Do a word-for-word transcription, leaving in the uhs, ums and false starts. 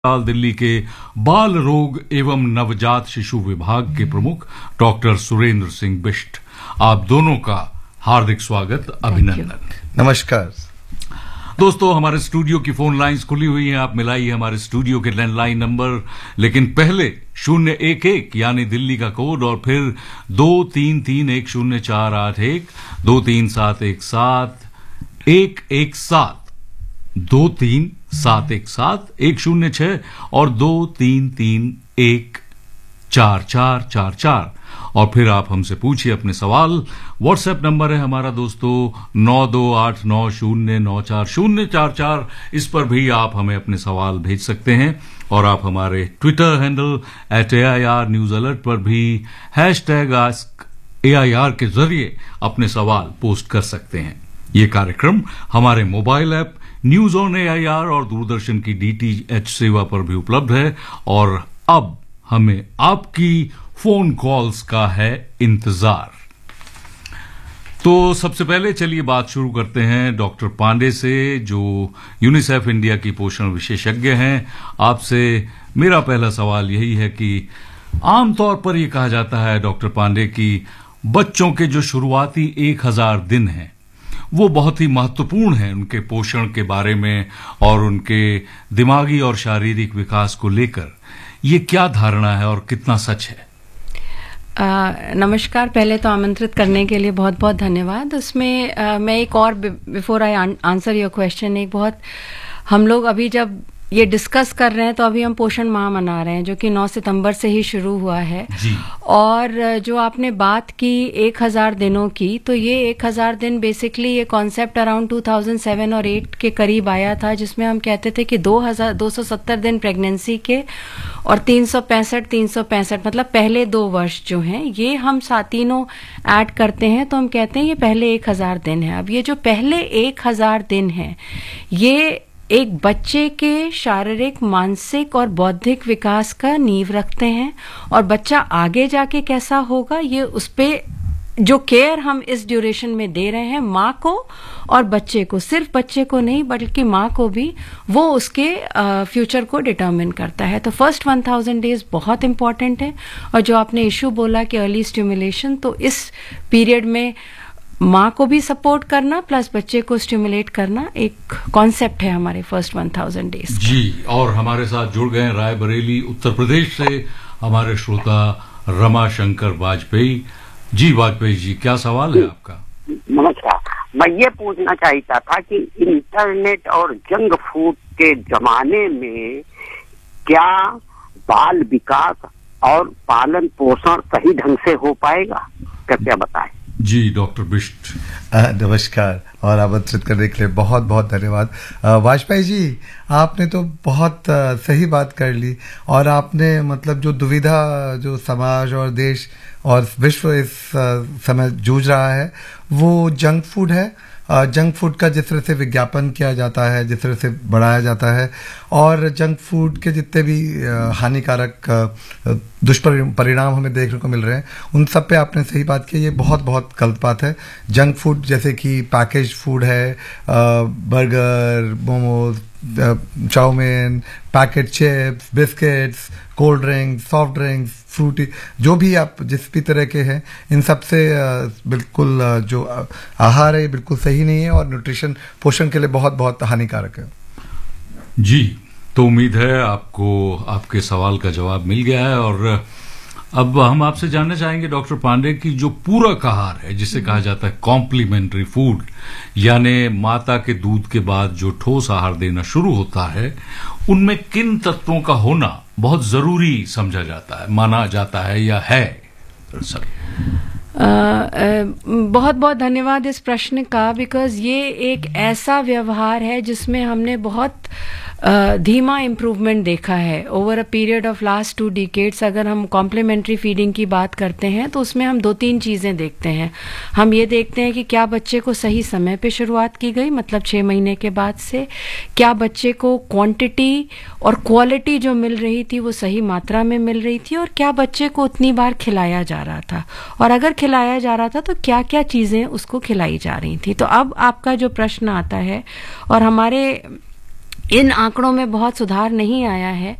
दिल्ली के बाल रोग एवं नवजात शिशु विभाग के प्रमुख डॉक्टर सुरेंद्र सिंह बिष्ट, आप दोनों का हार्दिक स्वागत, अभिनंदन। नमस्कार दोस्तों, हमारे स्टूडियो की फोन लाइंस खुली हुई हैं, आप मिलाइए हमारे स्टूडियो के लैंडलाइन नंबर, लेकिन पहले शून्य एक एक यानी दिल्ली का कोड और फिर दो तीन तीन एक शून्य चार आठ एक दो तीन सात एक सात एक एक सात दो तीन सात एक सात एक शून्य छह और दो तीन तीन एक चार चार चार चार और फिर आप हमसे पूछिए अपने सवाल। व्हाट्सएप नंबर है हमारा दोस्तों नौ दो आठ नौ शून्य नौ चार शून्य चार चार, इस पर भी आप हमें अपने सवाल भेज सकते हैं और आप हमारे Twitter handle at A I R news alert पर भी hash tag ask A I R के जरिए अपने सवाल पोस्ट कर सकते हैं। ये कार्यक्रम हमारे mobile app news on A I R और दूरदर्शन की डी टी एच सेवा पर भी उपलब्ध है और अब हमें आपकी फोन कॉल्स का है इंतजार। तो सबसे पहले चलिए बात शुरू करते हैं डॉक्टर पांडे से, जो यूनिसेफ इंडिया की पोषण विशेषज्ञ हैं। आपसे मेरा पहला सवाल यही है कि आमतौर पर यह कहा जाता है डॉक्टर पांडे कि बच्चों के जो शुरुआती एक हजार दिन हैं वो बहुत ही महत्वपूर्ण है उनके पोषण के बारे में और उनके दिमागी और शारीरिक विकास को लेकर। ये क्या धारणा है और कितना सच है? आ, नमस्कार, पहले तो आमंत्रित करने के लिए बहुत बहुत धन्यवाद। उसमें आ, मैं एक और before I answer your question, एक बहुत हम लोग अभी जब ये डिस्कस कर रहे हैं तो अभी हम पोषण माह मना रहे हैं जो कि नौ सितंबर से ही शुरू हुआ है जी। और जो आपने बात की एक हजार दिनों की, तो ये एक हजार दिन बेसिकली ये concept around two thousand seven और एट के करीब आया था, जिसमें हम कहते थे कि दो हजार दो सौ सत्तर दिन प्रेगनेंसी के और तीन सौ पैंसठ तीन सौ पैंसठ मतलब पहले दो वर्ष जो हैं ये हम साथ तीनों ऐड करते हैं तो हम कहते हैं ये पहले एक हजार दिन है। अब ये जो पहले एक हजार दिन है ये एक बच्चे के शारीरिक, मानसिक और बौद्धिक विकास का नींव रखते हैं और बच्चा आगे जाके कैसा होगा ये उस पे जो केयर हम इस ड्यूरेशन में दे रहे हैं माँ को और बच्चे को, सिर्फ बच्चे को नहीं बल्कि माँ को भी, वो उसके फ्यूचर को डिटरमिन करता है। तो फर्स्ट वन थाउजेंड डेज बहुत इंपॉर्टेंट है और जो आपने इशू बोला कि अर्ली स्टिमुलेशन, तो इस पीरियड में माँ को भी सपोर्ट करना प्लस बच्चे को स्टिमुलेट करना एक कॉन्सेप्ट है हमारे फर्स्ट वन थाउजेंड डेज जी। और हमारे साथ जुड़ गए रायबरेली उत्तर प्रदेश से हमारे श्रोता रमा शंकर वाजपेयी जी। वाजपेयी जी, क्या सवाल है आपका? नमस्कार, मैं ये पूछना चाहता था कि इंटरनेट और जंक फूड के जमाने में क्या बाल विकास और पालन पोषण सही ढंग से हो पाएगा, कृपया बताएं। जी डॉक्टर बिष्ट। नमस्कार और आमंत्रित करने के लिए बहुत बहुत धन्यवाद। वाजपेयी जी, आपने तो बहुत आ, सही बात कर ली और आपने मतलब जो दुविधा जो समाज और देश और विश्व इस आ, समय जूझ रहा है वो जंक फूड है। जंक फूड का जिस तरह से विज्ञापन किया जाता है, जिस तरह से बढ़ाया जाता है और जंक फूड के जितने भी हानिकारक दुष्परिणाम हमें देखने को मिल रहे हैं उन सब पे आपने सही बात की। ये बहुत बहुत गलत बात है। जंक फूड जैसे कि पैकेज फूड है, burger, momos, chowmein, packet chips, biscuits, cold drinks, soft drinks, Frooti, जो भी आप जिस भी तरह के हैं, इन सब से बिल्कुल जो आहार है बिल्कुल सही नहीं है और न्यूट्रिशन पोषण के लिए बहुत बहुत हानिकारक है। जी, तो उम्मीद है आपको आपके सवाल का जवाब मिल गया है और अब हम आपसे जानना चाहेंगे डॉक्टर पांडे की जो पूरक आहार है जिसे कहा जाता है कॉम्प्लीमेंट्री फूड, यानी माता के दूध के बाद जो ठोस आहार देना शुरू होता है, उनमें किन तत्वों का होना बहुत जरूरी समझा जाता है, माना जाता है या है? सर बहुत बहुत धन्यवाद इस प्रश्न का, बिकॉज ये एक ऐसा व्यवहार है जिसमें हमने बहुत Uh, धीमा इम्प्रूवमेंट देखा है over a period of last to decades. अगर हम कॉम्प्लीमेंट्री फीडिंग की बात करते हैं तो उसमें हम दो तीन चीज़ें देखते हैं। हम ये देखते हैं कि क्या बच्चे को सही समय पे शुरुआत की गई, मतलब छः महीने के बाद से, क्या बच्चे को क्वांटिटी और क्वालिटी जो मिल रही थी वो सही मात्रा में मिल रही थी, और क्या बच्चे को उतनी बार खिलाया जा रहा था, और अगर खिलाया जा रहा था तो क्या क्या चीज़ें उसको खिलाई जा रही थी। तो अब आपका जो प्रश्न आता है, और हमारे इन आंकड़ों में बहुत सुधार नहीं आया है।